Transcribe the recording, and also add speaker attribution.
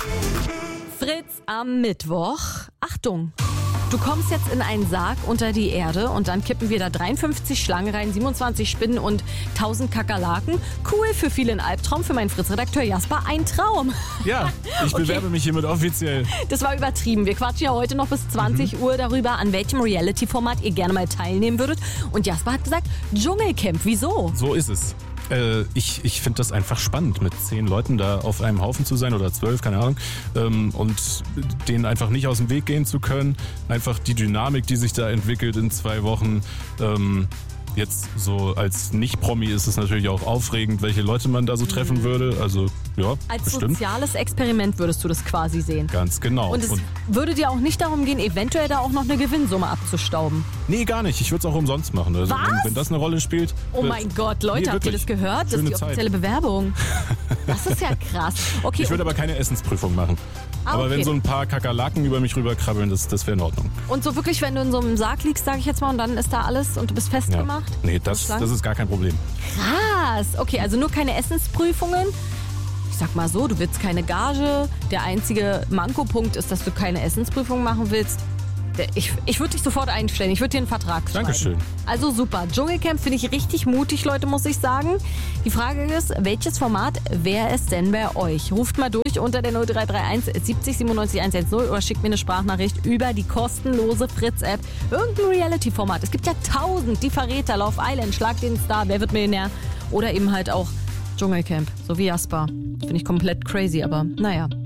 Speaker 1: Fritz am Mittwoch. Achtung! Du kommst jetzt in einen Sarg unter die Erde und dann kippen wir da 53 Schlangen rein, 27 Spinnen und 1000 Kakerlaken. Cool, für viele ein Albtraum, für meinen Fritz-Redakteur Jasper ein Traum.
Speaker 2: Ja, ich bewerbe mich hiermit offiziell.
Speaker 1: Das war übertrieben. Wir quatschen ja heute noch bis 20 Uhr darüber, an welchem Reality-Format ihr gerne mal teilnehmen würdet. Und Jasper hat gesagt, Dschungelcamp. Wieso?
Speaker 2: So ist es. Ich finde das einfach spannend, mit 10 Leuten da auf einem Haufen zu sein oder 12, keine Ahnung, und denen einfach nicht aus dem Weg gehen zu können. Einfach die Dynamik, die sich da entwickelt in 2 Wochen. Jetzt so als Nicht-Promi ist es natürlich auch aufregend, welche Leute man da so treffen würde. Also, ja,
Speaker 1: Als
Speaker 2: bestimmt.
Speaker 1: soziales Experiment würdest du das quasi sehen.
Speaker 2: Ganz genau.
Speaker 1: Und es würde dir auch nicht darum gehen, eventuell da auch noch eine Gewinnsumme abzustauben.
Speaker 2: Nee, gar nicht. Ich würde es auch umsonst machen. Also,
Speaker 1: Was?
Speaker 2: wenn das eine Rolle spielt.
Speaker 1: Oh mein Gott, Leute, habt ihr das
Speaker 2: wirklich.
Speaker 1: gehört? Das ist
Speaker 2: Schöne
Speaker 1: die
Speaker 2: Zeit.
Speaker 1: offizielle Bewerbung. Das ist ja krass. Okay,
Speaker 2: Ich würde aber keine Essensprüfung machen. Aber
Speaker 1: okay.
Speaker 2: wenn so ein paar Kakerlaken über mich rüberkrabbeln, das wäre in Ordnung.
Speaker 1: und so wirklich, wenn du in so einem Sarg liegst, sage ich jetzt mal, und dann ist da alles und du bist festgemacht?
Speaker 2: Nee, das ist gar kein Problem.
Speaker 1: Krass. Okay, also nur keine Essensprüfungen. Ich sag mal so, du willst keine Gage. Der einzige Mankopunkt ist, dass du keine Essensprüfung machen willst. Ich würde dich sofort einstellen. Ich würde dir einen Vertrag schreiben.
Speaker 2: Dankeschön.
Speaker 1: Also super. Dschungelcamp finde ich richtig mutig, Leute, muss ich sagen. Die Frage ist, welches Format wäre es denn bei euch? Ruft mal durch unter der 0331 70 97 110 oder schickt mir eine Sprachnachricht über die kostenlose Fritz-App. Irgendein Reality-Format. Es gibt ja 1000. Die Verräter, Love Island, Schlag den Star, Wer wird Millionär? Oder eben halt auch Dschungelcamp, so wie Jasper. Finde ich komplett crazy, aber naja.